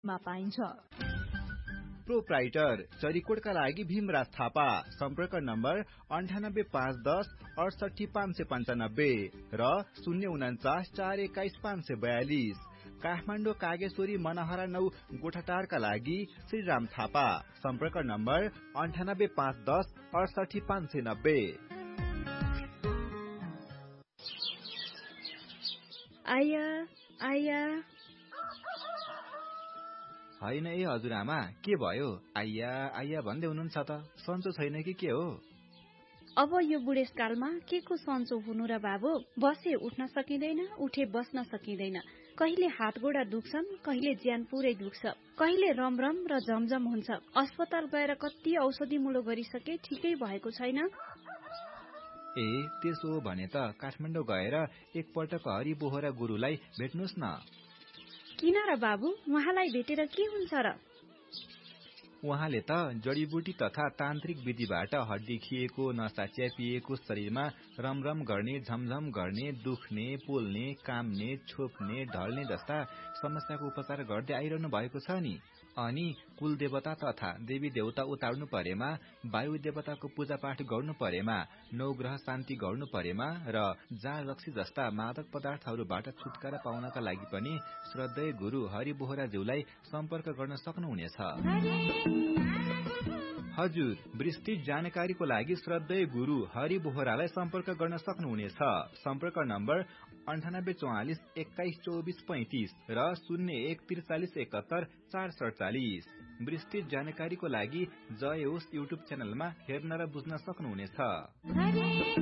एपमा पाइन्छ। प्रोप्राइटर चरीकोटका लागि भीमराज थापा। सम्पर्क नम्बर 985110 68595 र 049 421 542। काठमाडौँ कागेश्वरी मनहरा 9 गोठाटारका लागि श्रीराम थापा। सम्पर्क नम्बर 985110 68590। आया आया होइन ए हजुरआमा, के भयो? आइया आइया भन्दै हुनुहुन्छ त, सन्चो छैन कि के हो? अब यो बुढेसकालमा के को सन्चो हुनु र बाबु? बसे उठ्न सकिँदैन, उठे बस्न सकिँदैन। कहिले हात गोडा दुख्छन्, कहिले ज्यान पुरै दुख्छ, कहिले रमरम र जमजम हुन्छ। अस्पताल गएर कति औषधि मुलो गरिसके, ठिकै भएको छैन। ए त्यसो हो भने त काठमाडौँ गएर एकपटक हरि बोहरा गुरुलाई भेट्नुहोस् न। किन र बाबु, उहाँलाई भेटेर के हुन्छ र? उहाँले त जडीबुटी तथा तान्त्रिक विधिबाट हड्डी खिएको, नसा च्यापिएको शरीरमा रमरम गर्ने, झमझम गर्ने, दुख्ने, पोल्ने, काम्ने, छोप्ने, ढल्ने जस्ता समस्याको उपचार गर्दै आइरहनु भएको छ नि। अनि कुल देवता तथा देवी देवता उतार्नु परेमा, वायु देवताको पूजा पाठ गर्नु परेमा, नवग्रह शान्ति गर्नु परेमा र जाँड रक्सी जस्ता मादक पदार्थहरूबाट छुटकारा पाउनका लागि पनि श्रद्धेय गुरु हरि बोहराज्यूलाई सम्पर्क गर्न सक्नुहुनेछ। हजुर, विस्तृत जानकारीको लागि श्रद्धेय गुरु हरि बोहरालाई सम्पर्क गर्न सक्नुहुनेछ। सम्पर्क नम्बर 9844 21 24 35 र 01 43 71 447। विस्तृत जानकारीको लागि जय होस् युट्युब च्यानलमा हेर्न र बुझ्न सक्नुहुनेछ।